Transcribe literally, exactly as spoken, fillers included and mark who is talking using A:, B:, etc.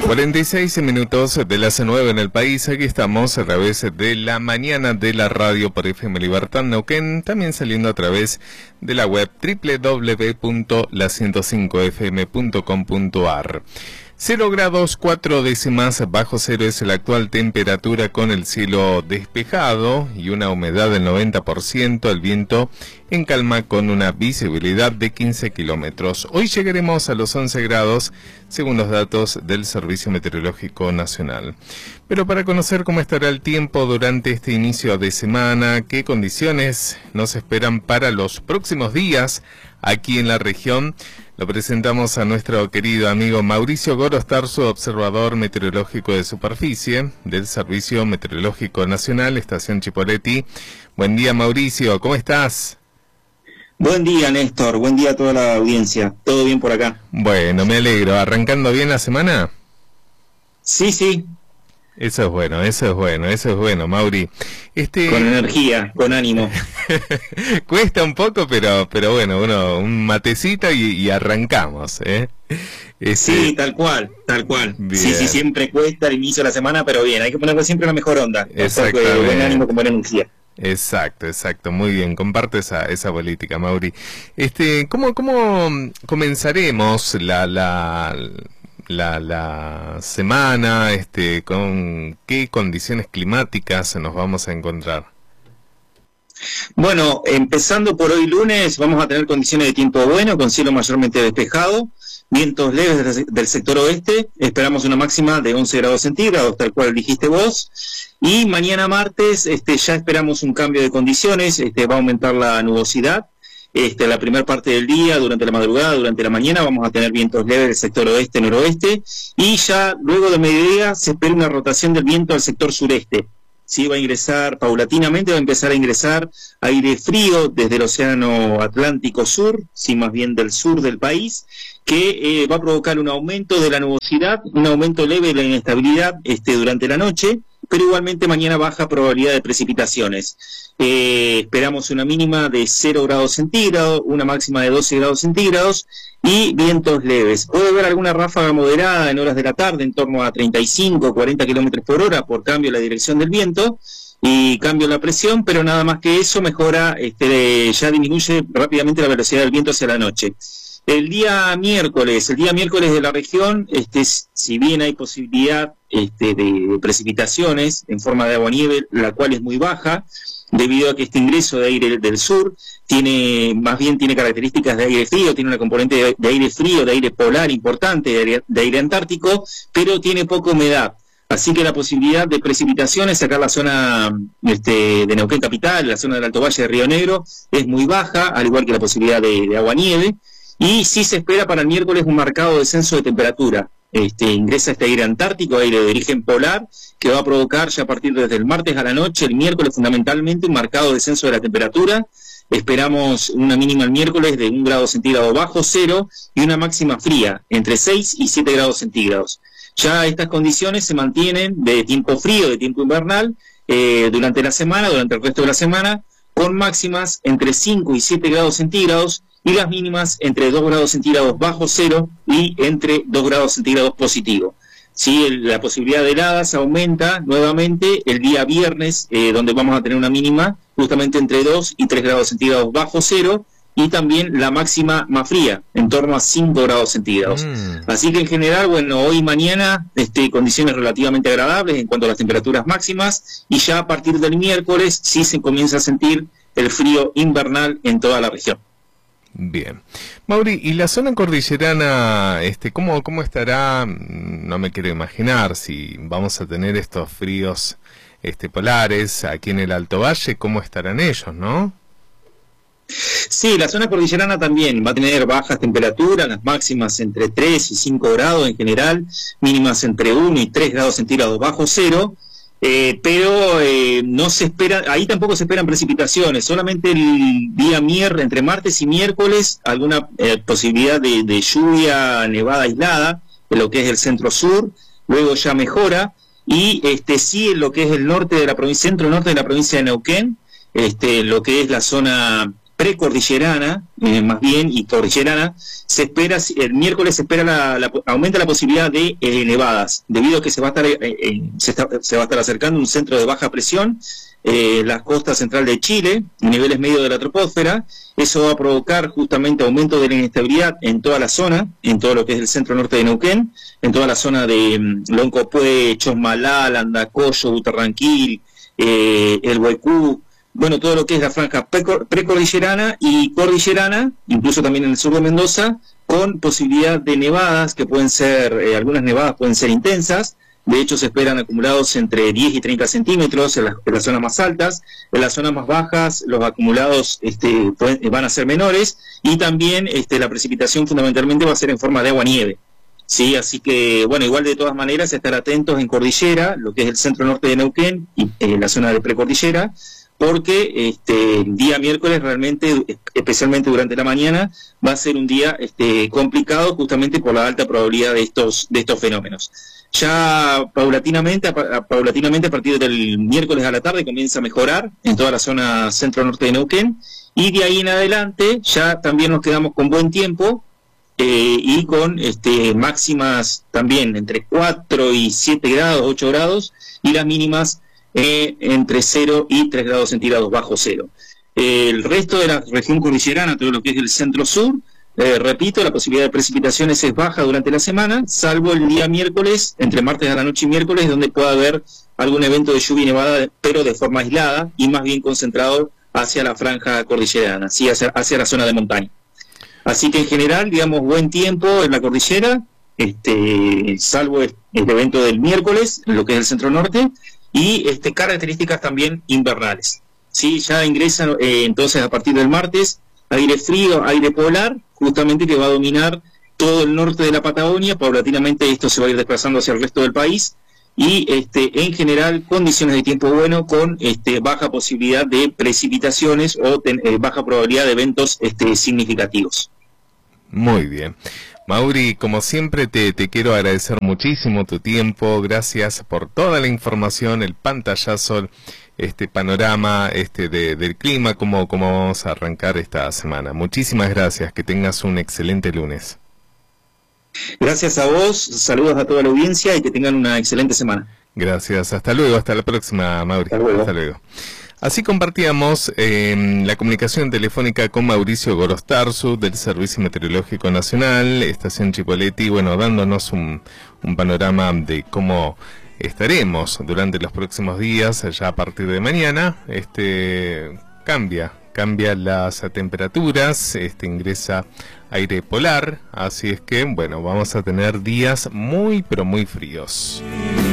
A: cuarenta y seis minutos de las nueve en el país. Aquí estamos a través de la mañana de la radio por F M Libertad Neuquén, también saliendo a través de la web doble u doble u doble u punto la ciento cinco f m punto com punto a r. Cero grados cuatro décimas bajo cero es la actual temperatura, con el cielo despejado y una humedad del noventa por ciento, el viento en calma con una visibilidad de quince kilómetros. Hoy llegaremos a los once grados según los datos del Servicio Meteorológico Nacional. Pero para conocer cómo estará el tiempo durante este inicio de semana, qué condiciones nos esperan para los próximos días aquí en la región, lo presentamos a nuestro querido amigo Mauricio Gorostarzo, observador meteorológico de superficie del Servicio Meteorológico Nacional, Estación Chipoleti. Buen día, Mauricio, ¿cómo estás?
B: Buen día, Néstor, buen día a toda la audiencia. ¿Todo bien por acá?
A: Bueno, me alegro. ¿Arrancando bien la semana?
B: Sí, sí.
A: Eso es bueno, eso es bueno, eso es bueno, Mauri. Este...
B: Con energía, con ánimo.
A: Cuesta un poco, pero pero bueno, uno un matecito y, y arrancamos, ¿eh? Este...
B: Sí, tal cual, tal cual. Bien. Sí, sí, siempre cuesta el inicio de la semana, pero bien, hay que ponerle siempre la mejor onda.
A: Exactamente.
B: Buen ánimo con buena energía.
A: Exacto, exacto, muy bien, comparto esa esa política, Mauri. Este, ¿cómo cómo comenzaremos la la La, la semana, este, con qué condiciones climáticas nos vamos a encontrar?
B: Bueno, empezando por hoy lunes, vamos a tener condiciones de tiempo bueno, con cielo mayormente despejado, vientos leves del sector oeste, esperamos una máxima de once grados centígrados, tal cual dijiste vos, y mañana martes este, ya esperamos un cambio de condiciones, este, va a aumentar la nubosidad. Este, la primera parte del día, durante la madrugada, durante la mañana, vamos a tener vientos leves del sector oeste-noroeste, y ya luego de mediodía se espera una rotación del viento al sector sureste. Sí, va a ingresar paulatinamente, va a empezar a ingresar aire frío desde el Océano Atlántico Sur, sí, más bien del sur del país, que eh, va a provocar un aumento de la nubosidad, un aumento leve de la inestabilidad este, durante la noche, pero igualmente mañana baja probabilidad de precipitaciones. Eh, esperamos una mínima de cero grados centígrados, una máxima de doce grados centígrados y vientos leves. Puede haber alguna ráfaga moderada en horas de la tarde, en torno a treinta y cinco, cuarenta kilómetros por hora, por cambio en la dirección del viento y cambio en la presión, pero nada más que eso mejora, este, ya disminuye rápidamente la velocidad del viento hacia la noche. El día miércoles, el día miércoles de la región, este, si bien hay posibilidad este, de precipitaciones en forma de agua-nieve, la cual es muy baja, debido a que este ingreso de aire del sur tiene, más bien tiene características de aire frío, tiene una componente de, de aire frío, de aire polar importante, de aire, de aire antártico, pero tiene poca humedad. Así que la posibilidad de precipitaciones acá en la zona este, de Neuquén Capital, la zona del Alto Valle de Río Negro, es muy baja, al igual que la posibilidad de, de agua-nieve. Y sí se espera para el miércoles un marcado descenso de temperatura. Este, ingresa este aire antártico, aire de origen polar, que va a provocar ya a partir desde el martes a la noche, el miércoles fundamentalmente, un marcado descenso de la temperatura. Esperamos una mínima el miércoles de un grado centígrado bajo cero y una máxima fría, entre seis y siete grados centígrados. Ya estas condiciones se mantienen de tiempo frío, de tiempo invernal, eh, durante la semana, durante el resto de la semana, con máximas entre cinco y siete grados centígrados, y las mínimas entre dos grados centígrados bajo cero y entre dos grados centígrados positivo. Sí, el, la posibilidad de heladas aumenta nuevamente el día viernes, eh, donde vamos a tener una mínima justamente entre dos y tres grados centígrados bajo cero, y también la máxima más fría, en torno a cinco grados centígrados. Mm. Así que en general, bueno, hoy y mañana este, condiciones relativamente agradables en cuanto a las temperaturas máximas, y ya a partir del miércoles sí se comienza a sentir el frío invernal en toda la región.
A: Bien. Mauri, ¿y la zona cordillerana, este, cómo, cómo estará? No me quiero imaginar si vamos a tener estos fríos este, polares aquí en el Alto Valle, ¿cómo estarán ellos, no?
B: Sí, la zona cordillerana también va a tener bajas temperaturas, las máximas entre tres y cinco grados en general, mínimas entre uno y tres grados centígrados bajo cero. Eh, pero eh, no se espera, ahí tampoco se esperan precipitaciones, solamente el día miércoles, entre martes y miércoles, alguna eh, posibilidad de, de lluvia nevada aislada, en lo que es el centro-sur, luego ya mejora, y este sí en lo que es el norte de la provincia, centro-norte de la provincia de Neuquén, este, lo que es la zona precordillerana, eh, más bien, y cordillerana, se espera, el miércoles se espera la, la, aumenta la posibilidad de eh, nevadas, debido a que se va a estar, eh, eh, se, está, se va a estar acercando un centro de baja presión, eh, la costa central de Chile, niveles medios de la troposfera. Eso va a provocar justamente aumento de la inestabilidad en toda la zona, en todo lo que es el centro norte de Neuquén, en toda la zona de um, Loncopué, Chosmalal, Landacoyo, Butarranquil, eh, el Huaycú, bueno, todo lo que es la franja precordillerana y cordillerana, incluso también en el sur de Mendoza, con posibilidad de nevadas, que pueden ser, eh, algunas nevadas pueden ser intensas. De hecho, se esperan acumulados entre diez y treinta centímetros en las, en las zonas más altas. En las zonas más bajas, los acumulados este, pueden, van a ser menores, y también este, la precipitación fundamentalmente va a ser en forma de agua-nieve. Sí, así que, bueno, igual de todas maneras, estar atentos en cordillera, lo que es el centro norte de Neuquén y eh, la zona de precordillera, porque este el día miércoles realmente, especialmente durante la mañana, va a ser un día este, complicado, justamente por la alta probabilidad de estos de estos fenómenos. Ya paulatinamente, a, paulatinamente a partir del miércoles a la tarde comienza a mejorar en toda la zona centro-norte de Neuquén, y de ahí en adelante ya también nos quedamos con buen tiempo, eh, y con este máximas también entre cuatro y siete grados, ocho grados, y las mínimas Eh, entre cero y tres grados centígrados bajo cero. Eh, el resto de la región cordillerana, todo lo que es el centro-sur, eh, repito, la posibilidad de precipitaciones es baja durante la semana, salvo el día miércoles, entre martes a la noche y miércoles, donde pueda haber algún evento de lluvia y nevada, pero de forma aislada y más bien concentrado hacia la franja cordillerana, ¿sí? hacia, hacia la zona de montaña. Así que en general, digamos, buen tiempo en la cordillera, este, salvo el, el evento del miércoles, en lo que es el centro-norte, y este, características también invernales. Sí, ya ingresan eh, entonces a partir del martes aire frío, aire polar, justamente que va a dominar todo el norte de la Patagonia. Paulatinamente esto se va a ir desplazando hacia el resto del país, y este, en general condiciones de tiempo bueno, con este, baja posibilidad de precipitaciones o ten, eh, baja probabilidad de eventos este, significativos.
A: Muy bien. Mauri, como siempre te, te quiero agradecer muchísimo tu tiempo, gracias por toda la información, el pantallazo, este panorama este de, del clima, como, como vamos a arrancar esta semana. Muchísimas gracias, que tengas un excelente lunes.
B: Gracias a vos, saludos a toda la audiencia y que tengan una excelente semana.
A: Gracias, hasta luego, hasta la próxima, Mauri.
B: Hasta luego.
A: Hasta luego. Así compartíamos eh, la comunicación telefónica con Mauricio Gorostarzu del Servicio Meteorológico Nacional, Estación Chipoleti, bueno, dándonos un, un panorama de cómo estaremos durante los próximos días, ya a partir de mañana. Este cambia, cambia las temperaturas, este ingresa aire polar, así es que, bueno, vamos a tener días muy, pero muy fríos.